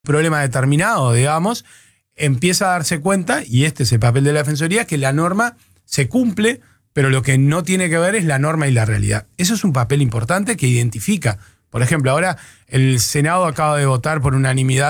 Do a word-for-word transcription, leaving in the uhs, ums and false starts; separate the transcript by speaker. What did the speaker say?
Speaker 1: problema determinado, digamos, empieza a darse cuenta, y este es el papel de la Defensoría, que la norma se cumple, pero lo que no tiene que ver es la norma y la realidad. Eso es un papel importante que identifica. Por ejemplo, ahora el Senado acaba de votar por unanimidad